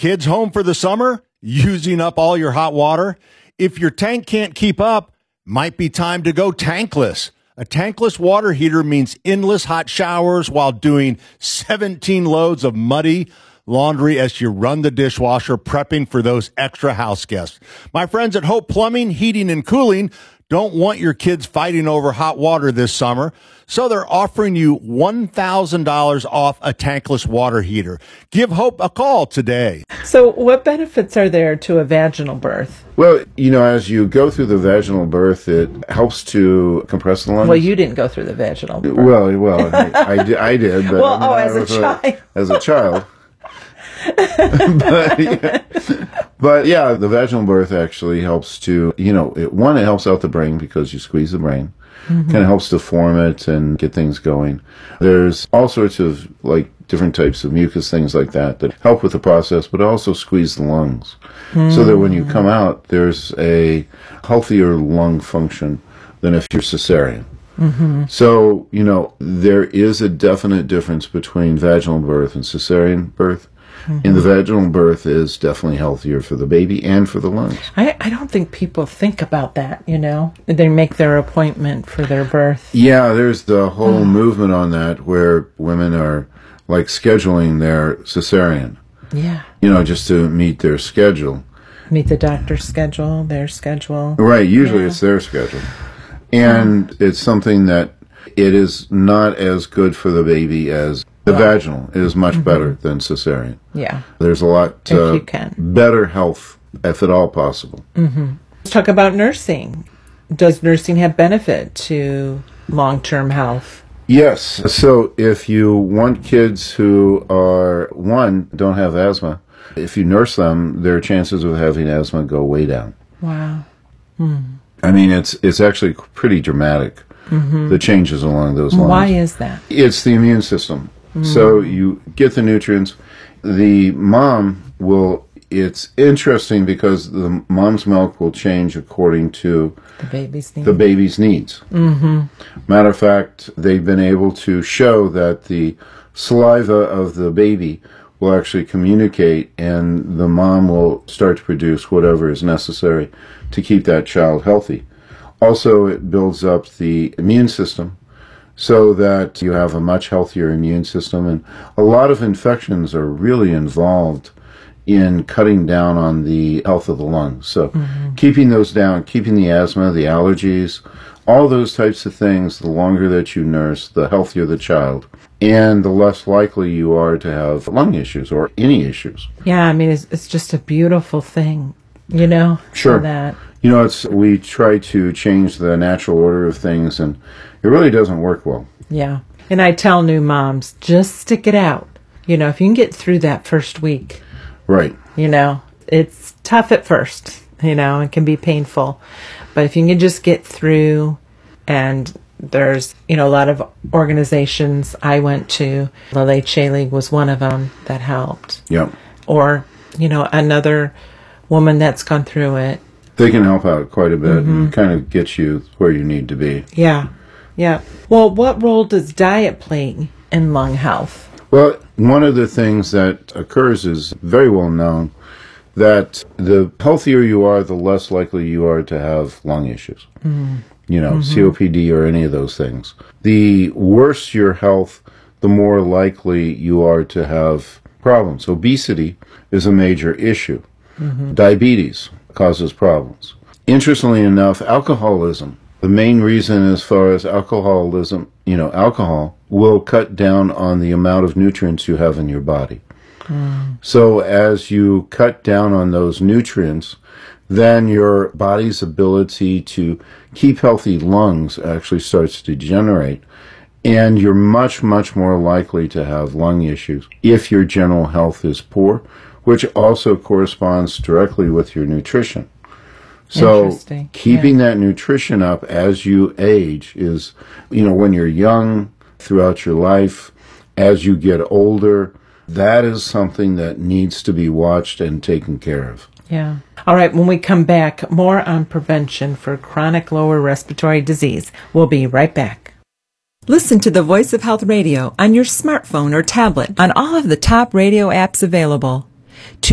kids home for the summer? Using up all your hot water? If your tank can't keep up, might be time to go tankless. A tankless water heater means endless hot showers while doing 17 loads of muddy laundry as you run the dishwasher, prepping for those extra house guests. My friends at Hope Plumbing, Heating, and Cooling don't want your kids fighting over hot water this summer, so they're offering you $1,000 off a tankless water heater. Give Hope a call today. So what benefits are there to a vaginal birth? Well, as you go through the vaginal birth, it helps to compress the lungs. Well, you didn't go through the vaginal birth. Well, I did. But well, as a child. As a child. But yeah, the vaginal birth actually helps to, it helps out the brain because you squeeze the brain. Mm-hmm. Kind of helps to form it and get things going. There's all sorts of different types of mucus, things like that help with the process, but also squeeze the lungs. So that when you come out, there's a healthier lung function than if you're cesarean. Mm-hmm. So, there is a definite difference between vaginal birth and cesarean birth. Mm-hmm. And the vaginal birth is definitely healthier for the baby and for the lungs. I don't think people think about that, They make their appointment for their birth. Yeah, there's the whole movement on that where women are scheduling their cesarean. Yeah. Just to meet their schedule. Meet the doctor's schedule, their schedule. Right, usually it's their schedule. And it's something that it is not as good for the baby as the vaginal. It is much better than cesarean. Yeah. There's a lot better health, if at all possible. Mm-hmm. Let's talk about nursing. Does nursing have benefit to long-term health? Yes. So if you want kids who don't have asthma, if you nurse them, their chances of having asthma go way down. Wow. I mean, it's actually pretty dramatic, the changes along those lines. Why is that? It's the immune system. So you get the nutrients. The mom it's interesting because the mom's milk will change according to the baby's needs. Mm-hmm. Matter of fact, they've been able to show that the saliva of the baby will actually communicate, and the mom will start to produce whatever is necessary to keep that child healthy. Also, it builds up the immune system so that you have a much healthier immune system, and a lot of infections are really involved in cutting down on the health of the lungs. So keeping those down, keeping the asthma, the allergies, all those types of things, the longer that you nurse, the healthier the child, and the less likely you are to have lung issues or any issues. Yeah, I mean, it's just a beautiful thing, Sure. That. We try to change the natural order of things, and it really doesn't work well. Yeah. And I tell new moms, just stick it out. If you can get through that first week. Right. It's tough at first, it can be painful. But if you can just get through, and there's, a lot of organizations I went to, the Leche League was one of them that helped. Yeah. Or, another woman that's gone through it. They can help out quite a bit and kind of get you where you need to be. Yeah. Yeah. Well, what role does diet play in lung health? Well, one of the things that occurs is very well known that the healthier you are, the less likely you are to have lung issues. COPD or any of those things. The worse your health, the more likely you are to have problems. Obesity is a major issue. Diabetes causes problems. Interestingly enough, alcoholism, the main reason as far as alcoholism, alcohol will cut down on the amount of nutrients you have in your body. So as you cut down on those nutrients, then your body's ability to keep healthy lungs actually starts to degenerate. And you're much, much more likely to have lung issues if your general health is poor, which also corresponds directly with your nutrition. So keeping that nutrition up as you age is, when you're young, throughout your life, as you get older, that is something that needs to be watched and taken care of. Yeah. All right, when we come back, more on prevention for chronic lower respiratory disease. We'll be right back. Listen to the Voice of Health Radio on your smartphone or tablet on all of the top radio apps available.